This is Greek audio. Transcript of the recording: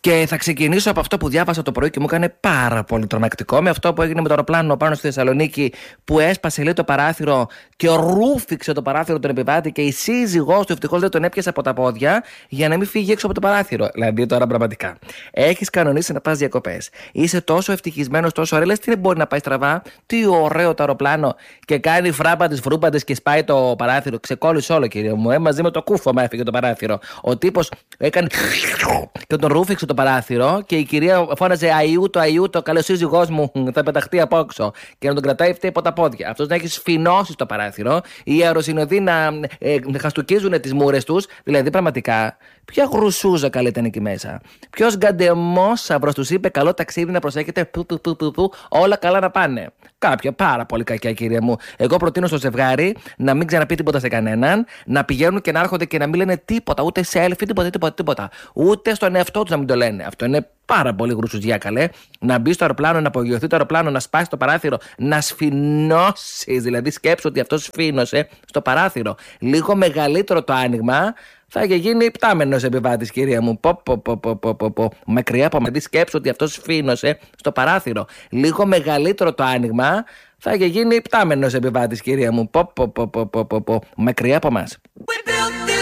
Και θα ξεκινήσω από αυτό που διάβασα το πρωί και μου έκανε πάρα πολύ τρομακτικό. Με αυτό που έγινε με το αεροπλάνο πάνω στη Θεσσαλονίκη, που έσπασε λέει το παράθυρο και ρούφηξε το παράθυρο τον επιβάτη και η σύζυγός του ευτυχώς δεν τον έπιασε από τα πόδια για να μην φύγει έξω από το παράθυρο. Δηλαδή τώρα πραγματικά. Έχεις κανονίσει να πας διακοπές. Είσαι τόσο ευτυχισμένος, τόσο ωραίο. Λες τι δεν μπορεί να πάει στραβά. Τι ωραίο το αεροπλάνο. Και κάνει φράπαντες, φρούπαντες και σπάει το παράθυρο. Ξεκόλλησε όλο, κύριε μου. Μαζί με το κούφωμα έφυγε το παράθυρο. Ο τύπος έκανε και τον ρούφηξε το παράθυρο και η κυρία φώναζε Αϊούτο, καλό σύζυγός μου θα πεταχτεί από έξω. Και να τον κρατάει αυτή από τα πόδια. Αυτός να έχει σφινώσει στο παράθυρο, οι αεροσυνοδοί να χαστουκίζουν τις μούρες τους. Δηλαδή πραγματικά, ποια γρουσούζα καλή ήταν εκεί μέσα. Ποιος γκαντεμόσαυρος τους είπε καλό ταξίδι να προσέχετε, όλα καλά να πάνε. Κάποια πάρα πολύ κακιά, κύριε μου. Εγώ προτείνω στο ζευγάρι να μην ξαναπεί τίποτα σε κανέναν, να πηγαίνουν και να έρχονται και να μην λένε τίποτα, ούτε selfie, τίποτα. Ούτε στον εαυτό τους να μην το λένε. Αυτό είναι πάρα πολύ γρουσουζιά, καλέ. Να μπει στο αεροπλάνο, να απογειωθεί το αεροπλάνο, να σπάσει το παράθυρο, να σφινώσει. Δηλαδή, σκέψου ότι αυτό σφίνωσε στο παράθυρο. Λίγο μεγαλύτερο το άνοιγμα. Θα είχε γίνει υπτάμενος επιβάτης, κυρία μου. Μακριά από μένα. Σκέψου ότι αυτό σφίνωσε στο παράθυρο. Λίγο μεγαλύτερο το άνοιγμα. Θα είχε γίνει υπτάμενος επιβάτης, κυρία μου. Μακριά από εμάς.